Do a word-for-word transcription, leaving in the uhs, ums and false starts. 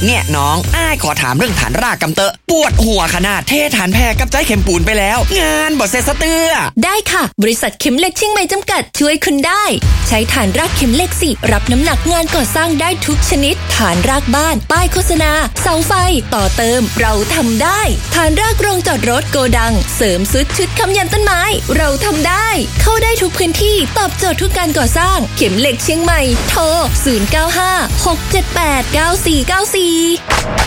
เนี่ยน้องอ้ายขอถามเรื่องฐานรากกำเตอะปวดหัวขนาดเทฐานแพรกับใจเข็มปูนไปแล้วงานบ่เสร็จสะเตื้อได้ค่ะบริษัทเข็มเหล็กเชียงใหม่จำกัดช่วยคุณได้ใช้ฐานรากเข็มเหล็กสิรับน้ำหนักงานก่อสร้างได้ทุกชนิดฐานรากบ้านป้ายโฆษณาเสาไฟต่อเติมเราทำได้ฐานรากโรงจอดรถโกดังเสริมซุดชุดค้ำยันต้นไม้เราทำได้เข้าได้ทุกพื้นที่ตอบโจทย์ทุกการก่อสร้างเข็มเหล็กเชียงใหม่โทรศูนย์ เก้า ห้า หก เจ็ด แปด เก้า สี่ เก้า สี่